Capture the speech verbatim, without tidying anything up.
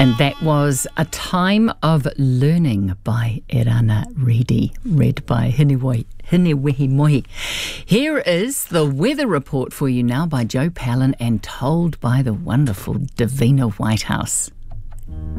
And that was A Time of Learning by Erana Reedy, read by Hinewehi Hinewehi Mohi. Here is the weather report for you now by Joe Palin and told by the wonderful Davina Whitehouse.